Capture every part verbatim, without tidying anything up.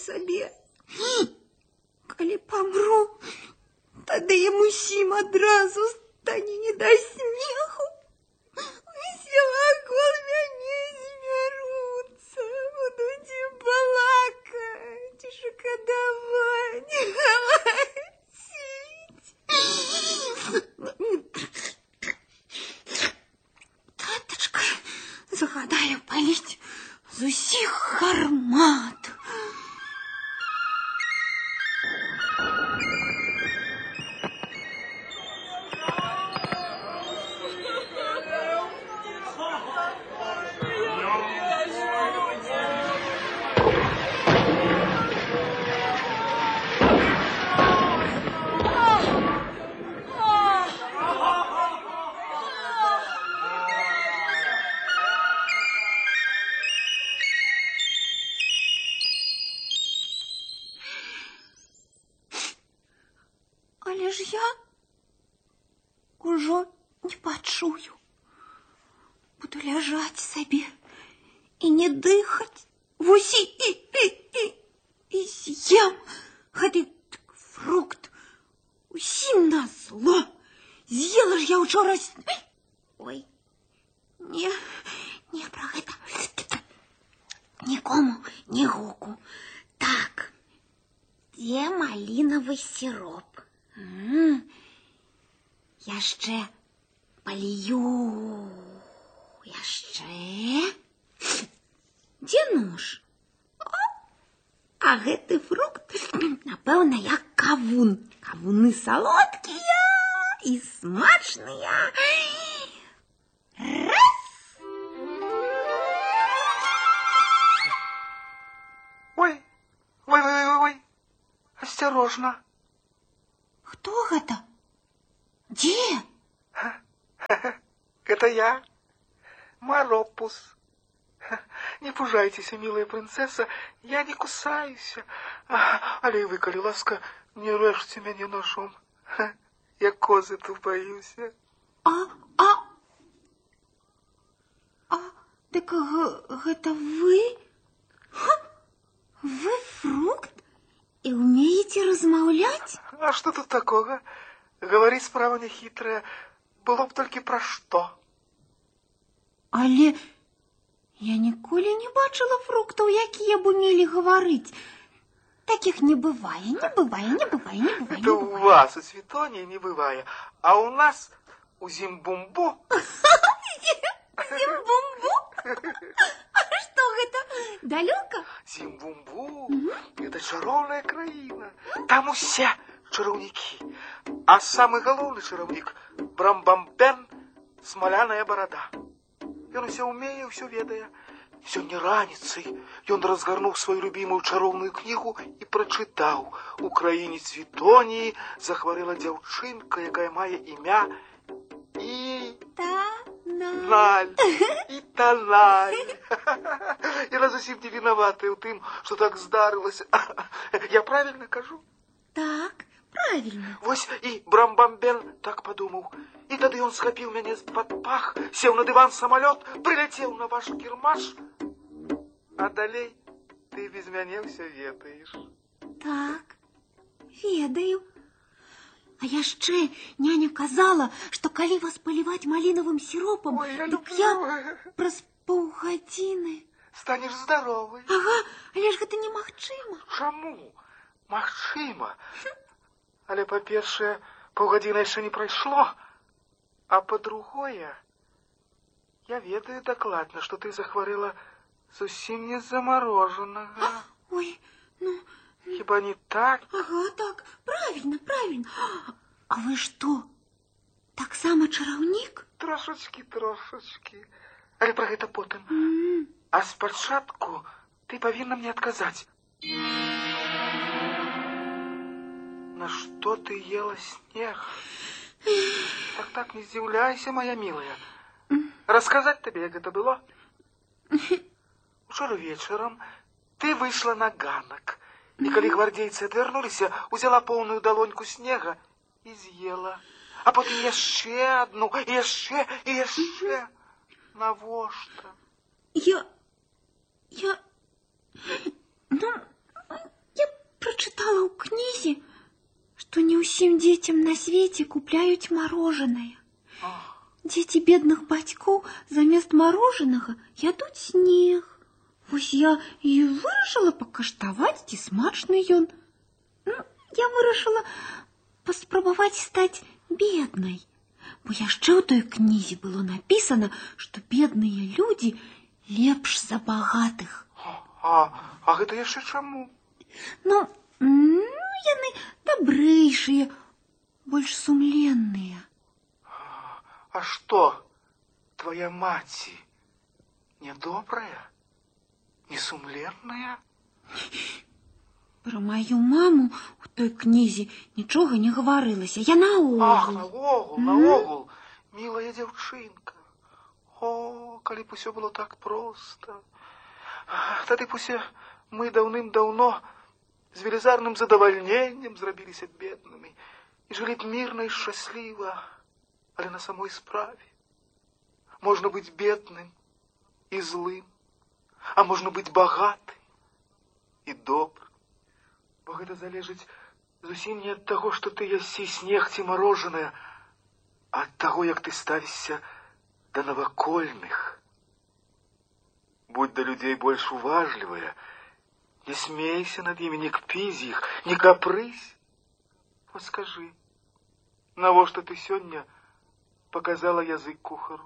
сабе, калі памру, тады ім усім адразу стане не да смеху. Усе вакол мяне збяруцца, будуць балакаць, шакадаваць, галасіць. Татачка загадаю паліць з усіх гармат. Але ж я ужо не пачую. Буду ляжаць сабе і не дыхаць. Вось і, і, і, і, і з'ем гэты фрукт. Усім назло. З'ела ж я ўчора... Ой, не, не пра гэта. Нікому не гуку. Так, дзе малінавы сироп? М-м, яшчэ палію, яшчэ. Дзе нож? О, а гэты фрукт, напэўна, як кавун. Кавуны салодкія і смачныя. Раз. Ой, ой, ой, ой, осторожно. Кто это? Где? Это я, Маропус. Не пужайтесь, милая принцесса, я не кусаюсь. Але вы, коли ласка, не режьте меня ножом. Я козы тут боюсь. А, а, а, так это вы? Вы фрукт? И умеете размаўлять? А что тут такого? Говорить справа не хитрая. Было б только про что. Але я ніколі не бачила фруктаў, якія б умелі говорить. Таких не бывае, не бывае, не бывае, не бывае. Это у вас, у Светонии не бывае. А у нас, у Зимбумбу... Зимбумбу? А что это? Далёка? Зимбумбу – это чаровная краина. Там усе чаровники. А самый головный чаровник – Брамбамбен, смоляная борода. И он все умеет, все ведая. Сегодня раницей он разгорнул свою любимую чаровную книгу и прочитал. У краине Светонии захворела девчинка, якая мае имя и... Наль. И Таналь. И она зусім не виновата у тым, что так здарылася. Я правильно кажу? Так, правильно. Вось и Брамбамбен так подумал. И тады он схапил меня под пах, сел на диван самолет, прилетел на ваш кирмаш. А далей ты без меня все ведаешь. Так, ведаю. А яшчэ няня казала, што калі вас паліваць малінавым сіропам, Ой, я дык люблю. я праз паўгадзіны. Станешь здоровой. Ага, але ж гэта немагчыма. Чаму? Магчыма. Але, па-першае, паўгадзіны яшчэ не прайшло. А по-другое, я ведаю дакладна, што ты захварэла зусім не замарожанага. Ой, ну... Хіба не так? Ага, так, правильно, правильно. А вы что, так само чараўнік? Трошечки, трошечки. Але пра гэта потым. Mm. А спачатку ты павінна мне адказаць. На что ты ела снег? Так, так, не здзіўляйся, моя милая. Расказаць табе, як гэта было? Учора вечарам ты выйшла на ганак. И коли гвардейцы отвернулись, взяла полную долоньку снега и съела. А потом еще одну, еще, еще. Навошта? Я... Я... Ну, чытала ў кнізе, што не ўсім дзецям на свеце купляюць марожанае. Дзеці бедных бацькоў замест марожанага ядуць снег. Вось я і вырашыла пакаштаваць, ці смачны ён. Ну, я вырашыла паспрабаваць стаць беднай. Бо яшчэ ў той кнізе было напісана, што бедныя людзі лепш за багатых. А, а гэта яшчэ чаму? Ну, ну, яны дабрэйшыя, больш сумленныя. А што, твоя маці недобрая, несумленная? Пра маю маму у той кнізе нічога не гаварылася. Я наогул. Ах, наогул, наогул, мілая дзяўчынка. О, калі б усё было так проста. Тады б усе мы даўным-даўно з велізарным задавальненнем зрабіліся беднымі і жылі б мірна і шчасліва. Але на самой справе можна быць бедным і злым, а можна быць багатым і добрым. Бо гэта залежыць зусім не ад таго, што ты ясі снег ці марожанае, а ад таго, як ты ставішся да навакольных. Будь да людзей больш уважлівая, не смейся над імі, не кпі з іх, не капрысь. Вот скажы, навошта ты сёння показала язык кухару?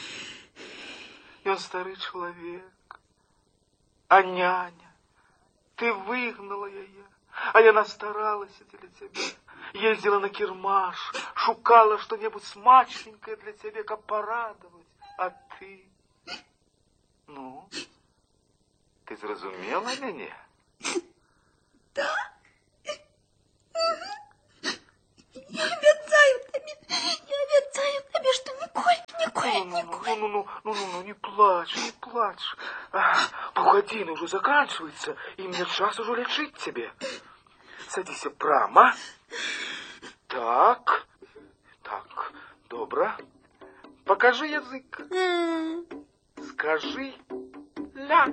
Ён стары чалавек. А няня, ты выгнала яе, а яна старалася дзеля цябе. Ездзіла на кірмаш, шукала што-небудзь смачненькае для цябе, каб парадаваць. А ты... Ну, ты зразумела мяне? Да. Я обещаю тебе, я обещаю тебе, что ніколі, ніколі, ніколі. Ну, ну, ну, ну, ну, не плачь, не плачь. Полгодины уже заканчивается, и мне час уже лечить тебе. Садись прямо. Так, так, добро. Покажи язык. Скажи ля.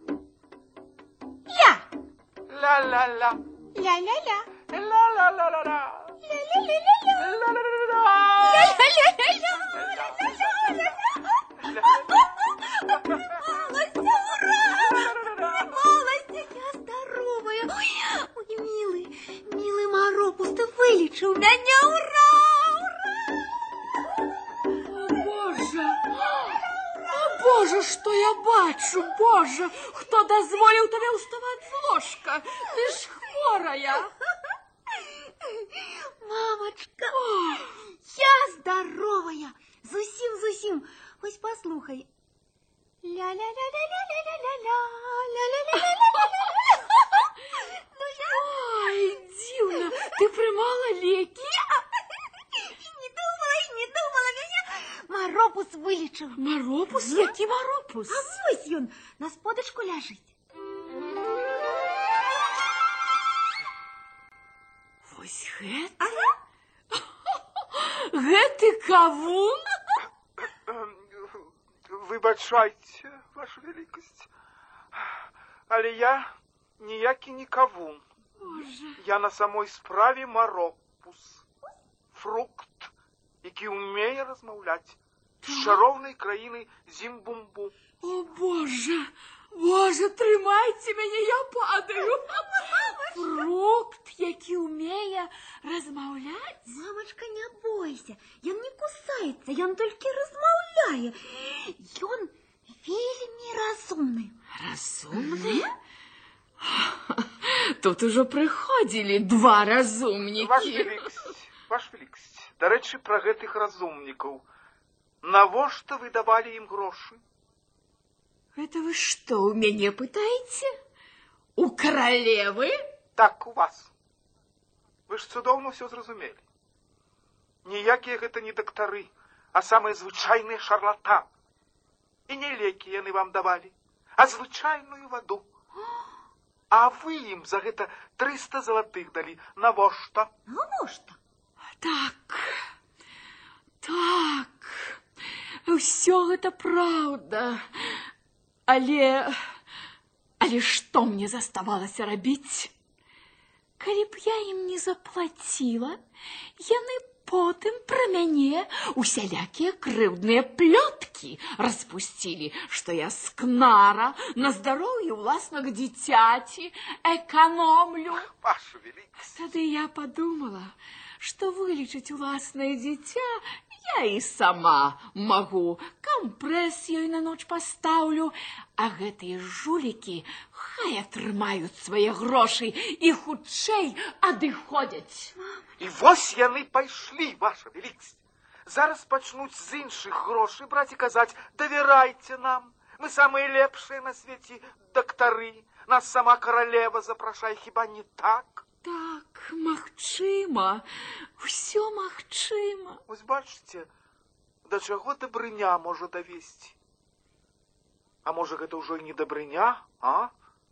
Ля. Ля-ля-ля. Ля-ля-ля. Ля-ля-ля-ля-ля. Вылечил меня, ура! О, Боже! О, Боже, что я бачу, Боже! Хто дозволив тобі уставати з ложка? Ти ж хворая. Мамочка, я здоровая, зусім-зусім. Ось послухай. Ля-ля-ля-ля-ля-ля-ля-ля, ля-ля-ля-ля-ля-ля-ля. Ой, дивно, ти приймала ліки? Не думала, не думала, меня Маропус вылечил. Маропус? Який Маропус? А вось ён на сподачку ляжить. Вось гэта? Ага. Гэты кавун? Выбачайце, ваша великость. Але я ніякі не кавун. Боже. Я на самой справе Маропус. Фрукт, які умее размаўляць з чароўнай краіны Зімбумбу. О, Боже, Боже, трымайце мяне, я падаю. Фрукт, які умее размаўляць? Мамочка, не бойся, ён не кусаецца, ён толькі размаўляе. Ён вельмі разумны. Разумны? Тут ужо прыходзілі два разумнікі. Ваш великость, ваш великость, дарэчы, пра гэтых разумнікаў. Навошта вы давалі ім грошы? Это вы что, у мяне пытаеце? У каралевы? Так, у вас. Вы ж цудоўна ўсё зразумелі. Ніякія гэта не дактары, а самыя звычайныя шарлатаны. І не лекі яны вам давалі, а звычайную ваду. А вы ім за гэта трыста залатых далі. Навошта? Навошта? Так, так, ўсё гэта праўда. Але, але што мне заставалася рабіць? калі б я ім не заплаціла, яны потым пра мяне усялякія крыўдныя плёткі распусцілі, што я скнара на здароўе ўласнага дзіцяці эканомлю. Ваша великость. Тады я подумала, што вылечыць уласнае дзіця я і сама магу. Кампрэс ёй на ноч пастаўлю, а гэтыя жулікі хай атрымаюць свае грошы і хутчэй адыходзяць. І вось яны пайшлі, ваша великость. Зараз пачнуць з іншых грошай браць і казаць: давярайце нам, мы самыя лепшыя на свеце дактары, нас сама каралева запрашае, хіба не так? Так, магчыма, усё магчыма. Вось бачыце, да чаго дабрыня можа давесці. А можа, гэта ўжо і не дабрыня, а?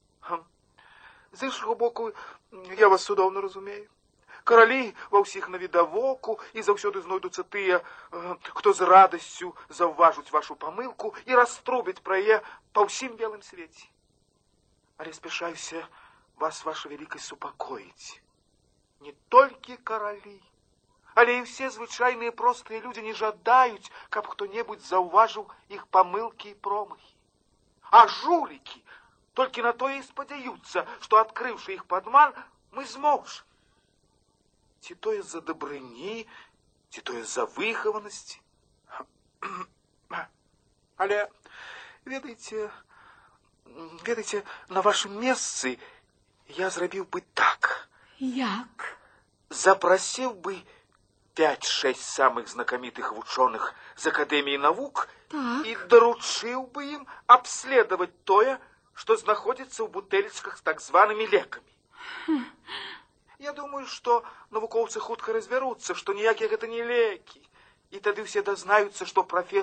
З іншага боку, я вас цудоўна разумею. Каралі ва ўсіх навідавоку, і заўсёды знойдуцца тыя, хто з радасцю заўважуць вашу памылку і раструбяць пра яе па ўсім белым свеце. Але спяшаюся вас, ваша великасць, супакоіць. Не толькі каралі, але і ўсе звычайныя простыя людзі не жадаюць, каб хто-небудзь заўважыў іх памылкі і промахі. А жулікі толькі на тое і спадзяюцца, што, адкрыўшы іх падман, мы змоўчым. Ці тое з-за дабрыні, ці тое з-за выхаванасці. Але, ведаеце, ведаеце, на вашым месцы я зрабіў бы так. Як? Запрасіў бы пяць-шэсць самых знакамітых вучоных з Акадэміі навук Так. і даручыў бы ім абследаваць тое, што знаходзіцца ў бутэлечках з так званымі лекамі. Хм. Я думаю, што навукоўцы хутка разбяруцца, што ніякія гэта не лекі. І тады ўсе дазнаюцца, што прафесор